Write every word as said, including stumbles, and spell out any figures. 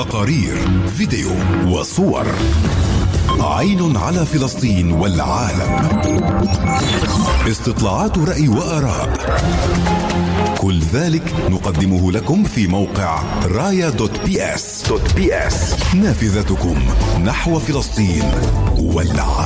تقارير، فيديو وصور. عين على فلسطين والعالم. استطلاعات رأي وآراء. كل ذلك نقدمه لكم في موقع رايا دوت بي اس. نافذتكم نحو فلسطين والعالم.